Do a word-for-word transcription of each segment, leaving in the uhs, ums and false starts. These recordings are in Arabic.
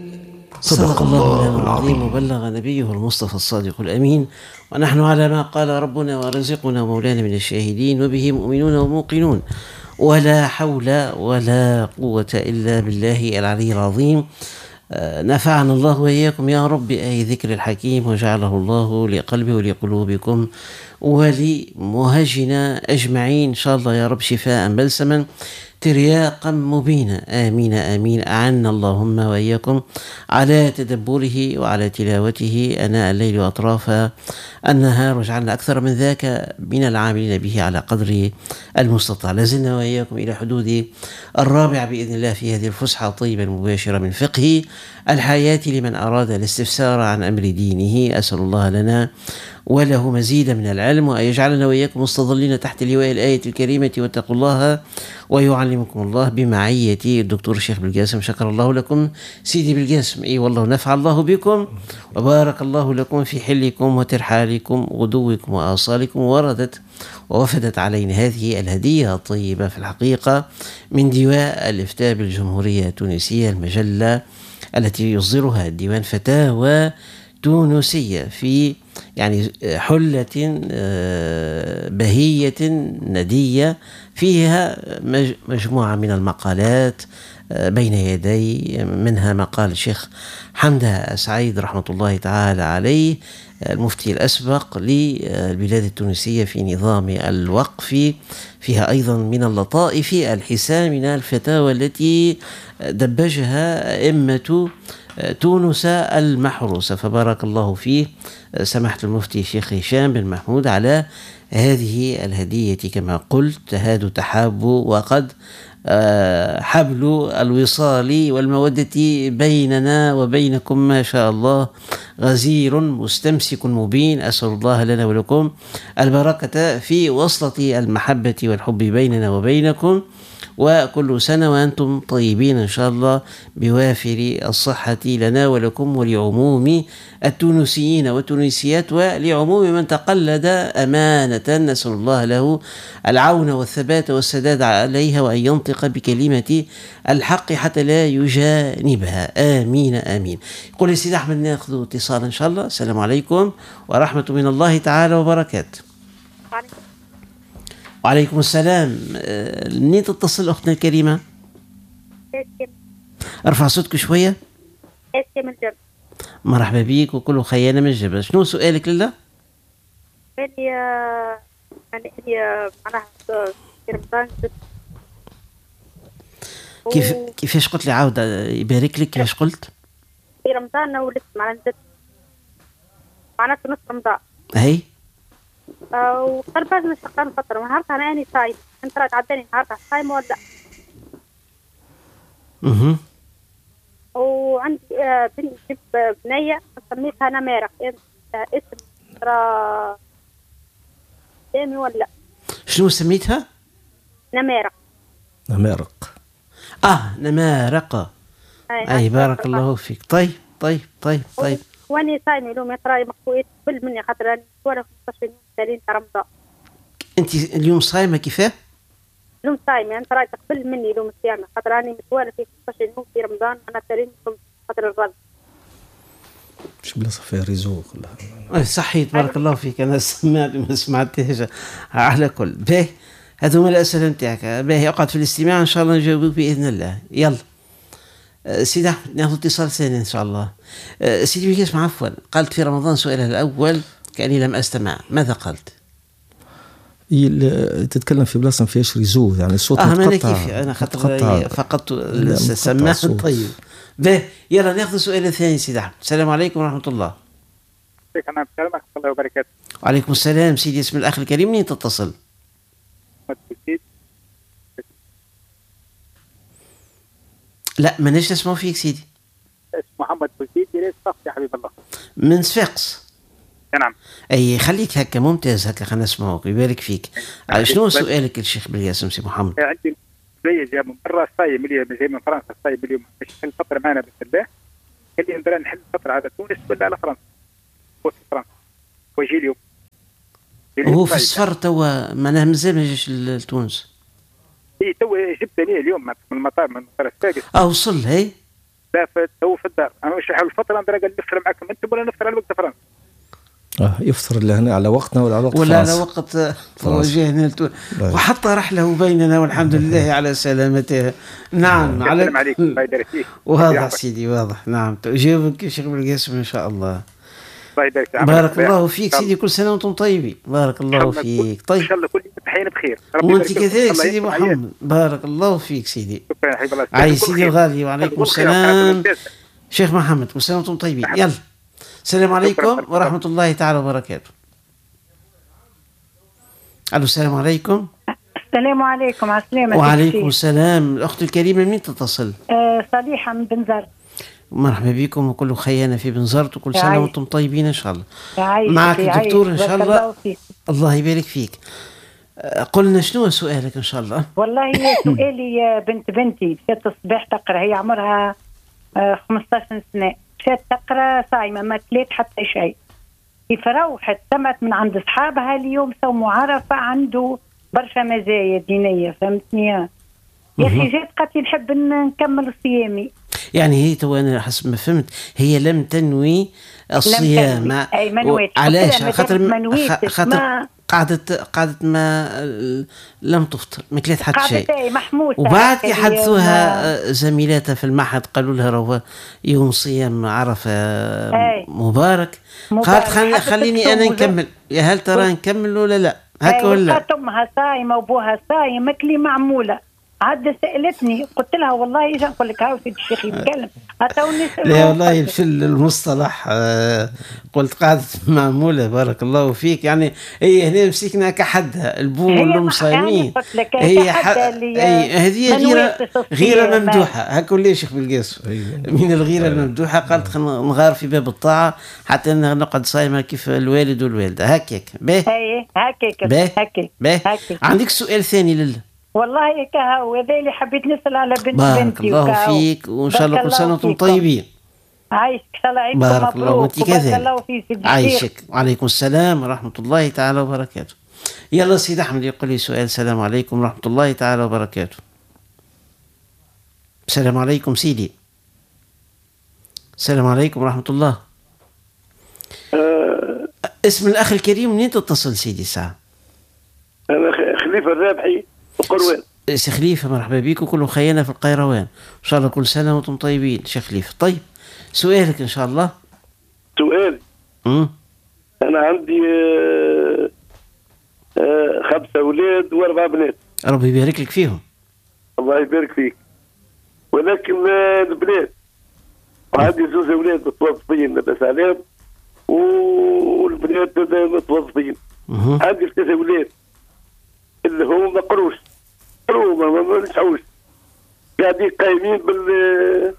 صدق الله العظيم وبلغ نبيه المصطفى الصادق الأمين، ونحن على ما قال ربنا ورزقنا مولانا من الشاهدين، وبه مؤمنون وموقنون، ولا حول ولا قوة إلا بالله العلي العظيم. نفعنا الله وإياكم يا رب بآي ذكر الحكيم، وجعله الله لقلبي ولقلوبكم ولمهجنا أجمعين إن شاء الله يا رب شفاء بلسما ترياقا مبينا. آمين آمين. أعنا اللهم وإياكم على تدبره وعلى تلاوته أناء الليل وأطراف النهار، واجعلنا أكثر من ذاك من العاملين به على قدر المستطاع. لازلنا وإياكم إلى حدود الرابعة بإذن الله في هذه الفسحة الطيبة المباشرة من فقه الحياة لمن أراد الاستفسار عن أمر دينه. أسأل الله لنا وله مزيد من العلم، وأن يجعلنا وإياكم مستظلين تحت لواء الآية الكريمة واتقوا الله ويعلمكم الله بمعية الدكتور الشيخ بالقاسم. شكر الله لكم سيدي بالقاسم. اي والله نفع الله بكم وبارك الله لكم في حلكم وترحالكم غدوكم وآصالكم. وردت ووفدت علينا هذه الهدية الطيبة في الحقيقة من ديوان الإفتاء بالجمهورية التونسية، المجلة التي يصدرها ديوان فتاوى تونسية، في يعني حلة بهية ندية فيها مجموعة من المقالات بين يدي، منها مقال الشيخ حمدة سعيد رحمة الله تعالى عليه المفتي الأسبق للبلاد التونسية في نظام الوقف. فيها أيضا من اللطائف الحسام من الفتاوى التي دبجها أئمة تونس المحروسة، فبارك الله فيه سماحة المفتي الشيخ هشام بن محمود على هذه الهدية. كما قلت تهاد تحاب، وقد حبل الوصال والمودة بيننا وبينكم ما شاء الله غزير مستمسك مبين. أسأل الله لنا ولكم البركة في وصلة المحبة والحب بيننا وبينكم، وكل سنة وأنتم طيبين إن شاء الله بوافر الصحة لنا ولكم ولعموم التونسيين والتونسيات ولعموم من تقلد أمانة. نسأل الله له العون والثبات والسداد عليها، وأن ينطق بكلمة الحق حتى لا يجانبها. آمين آمين. قل يا سيدي أحمد ناخذ اتصال إن شاء الله. السلام عليكم ورحمة من الله تعالى وبركاته. وعليكم السلام. منين تتصل أختنا الكريمة؟ ارفع صوتك شوية. اسكي من الجبل. مرحبا بيك وكل خيانة من الجبل. شنو سؤالك لله؟ سؤالي يعني هي معناها في رمضان كيف كيفاش قلت لي؟ عاود يبارك لك. كيفاش قلت؟ في رمضان ولدت معناها نزلت معناها في نص رمضان. هي وقربت من شقان فترة ونهارتها أنا أني صايم. أنت رأيت عداني نهارتها صايمة ولا؟ اها. وعندي آه بنت بنية سميتها نمارق. اسم ترى دامي ولا؟ شنو سميتها؟ نمارق. نمارق. اه نمارق. أي, أي بارك الله فيك. طيب طيب طيب طيب. واني صايمه اليوم تراي مخويت قبل مني خاطر راني ولا خمسطاش يوم تالين تاع رمضان. انت اليوم صايمه كيفاه؟ اليوم صايمه انت راي قبل مني اليوم الصيام خاطر راني متوالى في خمسطاش يوم في رمضان. انا تالين خاطر الرد مش بلاصه فيها ريزو كلها. صحيت بارك الله فيك. انا سمعت ما سمعتهاش على كل. باهي هذوما الاسئله نتاعك. باهي اقعد في الاستماع ان شاء الله نجاوبك باذن الله. يلا سيدي أحمد ناخذ اتصال ثاني إن شاء الله. سيدي بالقاسم عفوا، قالت في رمضان سؤالها الأول كأني لم أستمع. ماذا قالت؟ تتكلم في بلاصة ما فيهاش ريزو يعني الصوت آه متقطع. أنا كيف أنا خاطر فقط سماعة. طيب به يلا ناخذ السؤال الثاني سيدي أحمد. السلام عليكم ورحمة الله. السلام عليكم ورحمة الله وبركاته. وعليكم السلام سيدي. اسم الأخ الكريم منين تتصل؟ لا ماناش نسمعوا فيك سيدي. اسم محمد بوزيد يا صافي يا حبيب الله. من صفاقس. نعم. اي خليك هكا ممتاز هكا خلينا نسمعوك. يبارك فيك. شنو سؤالك الشيخ بالقاسم سي محمد؟ عندي بلي جا من برا صايم اللي جاي من فرنسا صايم اليوم باش نحل فتره معنا بسم الله. قال لي نبدا نحل فتره على تونس ولا على فرنسا؟ في فرنسا ويجي اليوم. وهو في السفر توا معناها مازال ما جاش لتونس. اي تو جبت ليه اليوم من المطار من المطار الساقس. اه وصل. هي لا تو في الدار. انا مش حول الفتره ندير قال نفطر معكم انتم ولا نفطر على وقت فرنسا. اه يفطر لهنا على وقتنا ولا على وقت ولا فرنسا؟ على وقت وجهنا وحط رحله بيننا والحمد لله على سلامته. نعم على السلام عليكم الله يبارك فيك. واضح سيدي واضح. نعم أجاوبك يا شيخ بالقاسم إن شاء الله. الله يبارك فيك. بارك الله فيك سيدي كل سنة وأنتم طيبين. بارك الله فيك. طيب إن شاء الله كل تحيين بخير. وأنت كذلك سيدي محمد. بارك الله فيك سيدي. شكرا حبيب الله. عايش سيدي الغالي وعليكم السلام. شيخ محمد كل سنة وأنتم طيبين. يلا السلام عليكم ورحمة الله تعالى وبركاته. ألو السلام عليكم. السلام عليكم. على السلامة. وعليكم السلام. الأخت الكريمة منين تتصل؟ أه صالحة من بنزرت. مرحبا بكم وكل خيانة في بنزرت وكل سنة وأنتم طيبين إن شاء الله. معك الدكتور إن شاء الله. الله يبارك فيك. قلنا شنو سؤالك إن شاء الله؟ والله سؤالي بنت بنتي مشات الصباح تقرأ، هي عمرها خمسطاش سنة، مشات تقرأ صايمة ما كليت حتى شيء. كيف روحت سمعت من عند أصحابها اليوم سووا عرفة عنده برشا مزايا دينية، فهمتني يا أخي؟ جات قالت لي نحب نكمل صيامي. يعني هي تو انا حسب ما فهمت هي لم تنوي الصيام. اي منويت. علاش؟ خاطر خاطر ما قعدت قعدت ما لم تفطر ما كليت حتى شيء. محموسه. وبعد يحدثوها زميلاتها في المعهد قالوا لها راهو يوم صيام عرفه مبارك. قالت خليني خليني انا نكمل. يا هل ترى نكمل ولا لا؟ هكا ولا؟ قالت امها صايمه وابوها صايم ماكلي معموله. عاد سألتني قلت لها والله اجا نقول لك هاو سيدي الشيخ يتكلم عطاوني. لا والله في المصطلح آه قلت قاعدة معمولة. بارك الله فيك. يعني هي هنا مسكنا كحدها البو والام صايمين. هي هذه غيرة غيرة ممدوحة هكا ولا يا شيخ بالقاس؟ من الغيرة الممدوحة. قالت خلينا نغار في باب الطاعة حتى نقعد صايمة كيف الوالد والوالدة هكاك. باهي اي هكاك هكاك باهي. عندك سؤال ثاني لله؟ والله كهو هذا اللي حبيت نسأل على بنت بارك بنتي. بارك الله فيك وإن شاء الله كل سنة وأنتم طيبين. عايشك إن شاء الله عيدكم بارك الله وأنت كذلك. بارك الله فيك سيدي. عايشك. وعليكم السلام ورحمة الله تعالى وبركاته. يلا سيد أحمد يقول لي سؤال. السلام عليكم ورحمة الله تعالى وبركاته. السلام عليكم سيدي. السلام عليكم ورحمة الله. أه اسم الأخ الكريم منين تتصل سيدي ساعة؟ أنا خليفة الرابحي القروان. سي خليفة مرحبا بيك وكل خيانة في القيروان. إن شاء الله كل سنة وأنتم طيبين شيخ خليفة. طيب سؤالك إن شاء الله. سؤالي امم أنا عندي آه آه خمسة أولاد وأربع بنات. ربي يبارك لك فيهم. الله يبارك فيك. ولكن آه البنات وعندي زوج أولاد متوظفين لاباس عليهم والبنات متوظفين. عندي ثلاثة أولاد اللي هم ما قروش قروا ما ما نسعوش قاعدين قايمين بال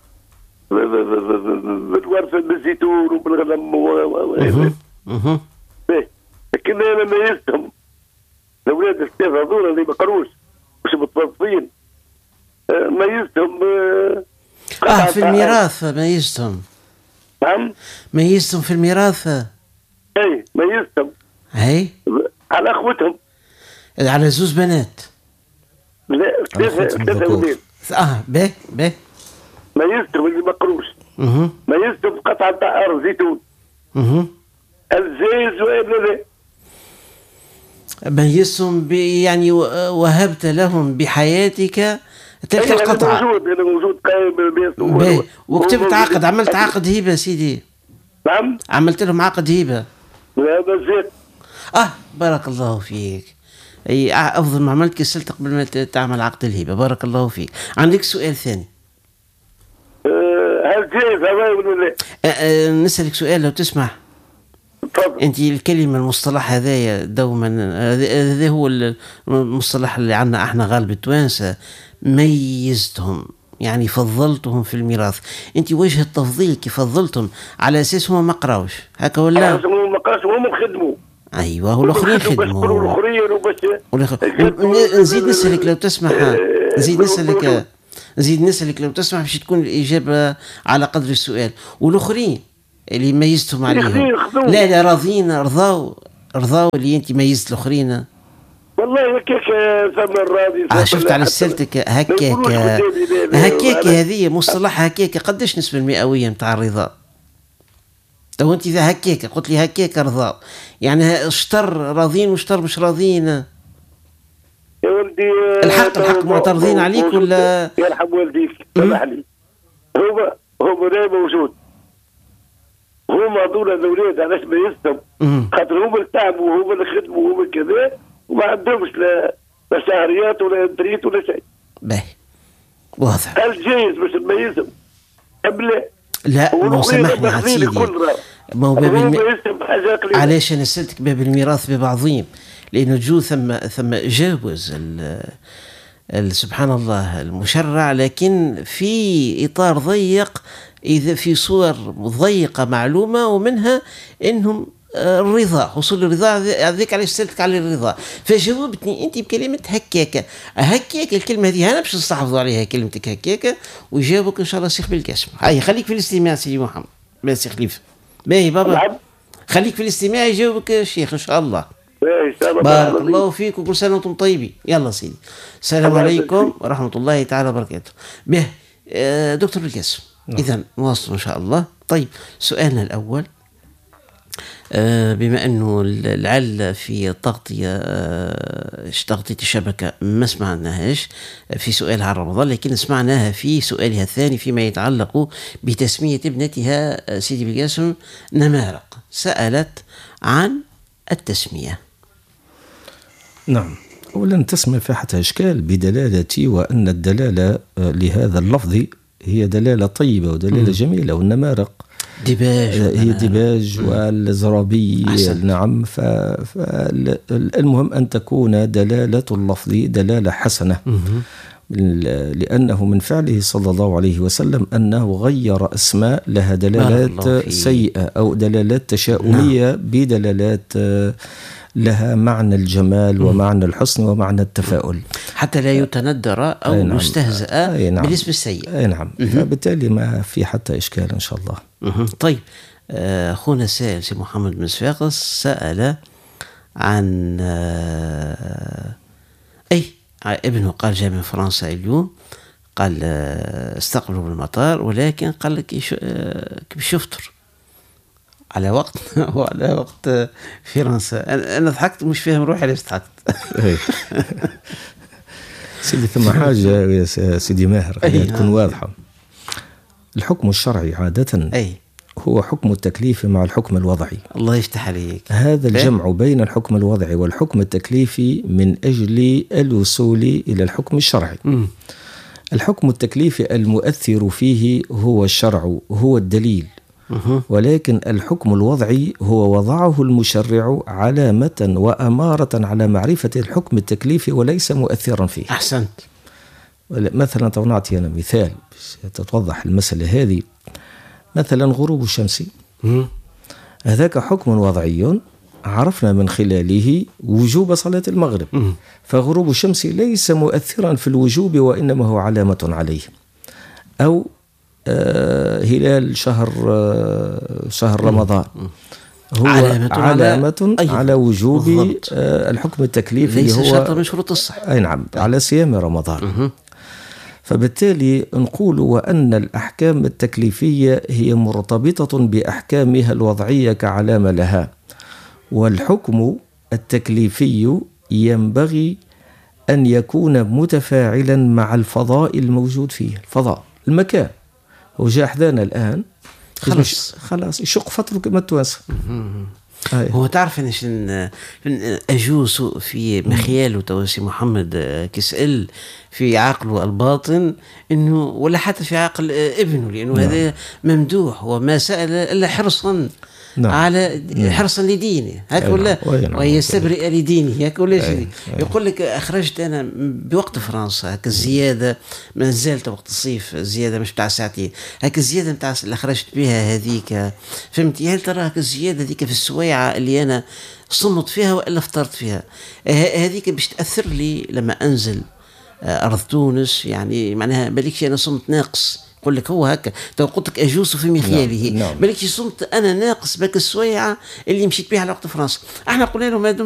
بالورثة بالزيتون وبالغنم و اها باهي. لكن انا ميزتهم الاولاد الثلاثة هذول اللي ما قروش مش متوظفين ميزتهم اه في الميراث ميزتهم. نعم ميزتهم في الميراث. اي ميزتهم هي على اخوتهم على زوز بنات. لا ثلاثة ثلاثة أولاد. اه به به ميزتهم اللي ما قروش. اها ميزتهم قطعة تاع أرض زيتون. اها الجايز ولا لا؟ ميزتهم يعني وهبت لهم بحياتك تلك أيوة القطعة. أنا موجود أنا موجود قايم بالبيت. وكتبت عقد عملت عقد هبة سيدي. نعم عملت لهم عقد هبة. لا مازال. اه بارك الله فيك. اي افضل ما عملت كسلت قبل ما تعمل عقد الهبه. بارك الله فيك. عندك سؤال ثاني؟ أه هل جايز هذا ولا لا؟ أه أه نسالك سؤال لو تسمح. تفضل. انت الكلمه المصطلح هذايا دوما هذا هو المصطلح اللي عندنا احنا غالب التوانسه ميزتهم يعني فضلتهم في الميراث. انت وجه التفضيل كيف فضلتهم على اساس هم ما قراوش هكا ولا؟ هم ما قراوش وهم خدموا. ايوه والاخرين خدموا. والاخرين وباش نزيد نسالك لو تسمح. نزيد نسالك نزيد نسالك لو تسمح باش تكون الاجابه على قدر السؤال. والاخرين اللي ميزتهم عليهم لا لا راضين رضاو رضاو اللي انت ميزت الاخرين. والله هكاك ثم الراضي. آه شفت على سلتك هكاك هكاك هذه مصطلح هكاك قديش نسبة المئوية متاع الرضا؟ تو انت اذا هكاك قلت لي هكاك رضا يعني شطر راضين وشطر مش راضين يا ولدي الحق الحق معترضين عليك ولا يرحم والديك سامحني. هو هو لا موجود هما دول الاولاد علاش ما يسلم خاطر هما اللي تعبوا وهما اللي خدموا وهما كذا وما عندهمش لا لا شهريات ولا دريت ولا شيء. باهي واضح. هل جايز باش نميزهم ام لا؟ لا ما سامحني يا سيدي ما هو باب الم... علاش انا سالتك باب الميراث ببعضهم لانه جو ثم ثم جاوز ال... سبحان الله المشرع لكن في اطار ضيق اذا في صور ضيقه معلومه ومنها انهم الرضا حصول الرضا هذيك علاش سالتك على الرضا فجاوبتني انت بكلمه هكاكه هكاك الكلمه هذه انا باش نستحفظوا عليها كلمتك هكاكه ويجاوبك ان شاء الله الشيخ بالقاسم. هاي خليك في الاستماع سيدي محمد باهي سي خليفه باهي بابا خليك في الاستماع يجاوبك الشيخ ان شاء الله. بارك الله فيك وكل سنه وانتم طيبين. يلا سيدي السلام عليكم ورحمه الله تعالى وبركاته. به دكتور بالقاسم اذا نواصل ان شاء الله. طيب سؤالنا الاول بما أنه لعل في التغطية تغطية الشبكة ما سمعناهاش في سؤالها عن رمضان لكن سمعناها في سؤالها الثاني فيما يتعلق بتسمية ابنتها سيدي بالقاسم نمارق. سألت عن التسمية. نعم أولا التسمية فيها حتى إشكال بدلالة وأن الدلالة لهذا اللفظ هي دلالة طيبة ودلالة م. جميلة والنمارق ديباج هي ديباج والزرابي. نعم فالمهم أن تكون دلالة اللفظ دلالة حسنة لأنه من فعله صلى الله عليه وسلم أنه غير أسماء لها دلالات سيئة أو دلالات تشاؤمية نعم. بدلالات لها معنى الجمال ومعنى الحسن ومعنى التفاؤل حتى لا يتندر أو نعم. يستهزأ نعم. بالاسم السيء. أي نعم فبالتالي ما في حتى إشكال إن شاء الله. مه. طيب أخونا سائل سي محمد بن صفاقس سأل عن أي ابنه قال جاء من فرنسا اليوم قال استقبلوا بالمطار ولكن قال لك كيف يفطر على وقت وعلى وقت فرنسا. أنا ضحكت مش فاهم روحي ليش ضحكت. سيدي ثم حاجة يا سيدي ماهر تكون واضحة. الحكم الشرعي عادة أي. هو حكم التكليف مع الحكم الوضعي. الله يفتح عليك. هذا الجمع بين الحكم الوضعي والحكم التكليفي من أجل الوصول إلى الحكم الشرعي. م. الحكم التكليفي المؤثر فيه هو الشرع هو الدليل ولكن الحكم الوضعي هو وضعه المشرع علامة وأمارة على معرفة الحكم التكليفي وليس مؤثرا فيه. أحسنت. مثلا نعطي أنا مثال تتوضح المسألة هذه. مثلا غروب الشمس هذاك حكم وضعي عرفنا من خلاله وجوب صلاة المغرب م. فغروب الشمس ليس مؤثرا في الوجوب وإنما هو علامة عليه. أو آه هلال شهر آه شهر رمضان هو علامة, علامة على, على وجوب آه الحكم التكليفي ليس هو شرط من شروط الصحة. أي نعم على صيام رمضان. م. فبالتالي نقول وأن الأحكام التكليفية هي مرتبطة بأحكامها الوضعية كعلامة لها والحكم التكليفي ينبغي أن يكون متفاعلا مع الفضاء الموجود فيه. الفضاء المكان هو جاء حذانا الآن خلاص خلاص يشق فتره كما التوانسة. هو تعرف انش اجوز في مخياله توسي محمد كسأل في عقله الباطن انه ولا حتى في عقل ابنه لانه نعم. هذا ممدوح وما سأل الا حرصا نعم. على حرصا لدينه هكا ولا ويستبرئ لدينه هكا ولا شيء. يقول لك اخرجت انا بوقت فرنسا هكا الزياده ما زالت وقت الصيف الزياده مش بتاع ساعتين هكا الزياده نتاع اللي خرجت بها هذيك فهمتي هل ترى هكا الزياده هذيك في السويعه اللي انا صمت فيها والا فطرت فيها هذيك باش تاثر لي لما انزل ارض تونس يعني معناها بالك انا صمت ناقص. يقول لك هو هكا تو قلت لك اجوز في مخياله بالك صمت انا ناقص بك السويعه اللي مشيت بها على وقت فرنسا. احنا قلنا له ما